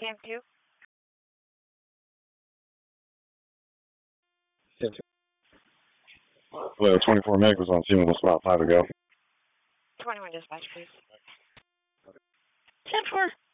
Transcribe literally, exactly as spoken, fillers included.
Cam two. Well, twenty-four meg was on scene with about five ago. twenty-one dispatch, please. ten four.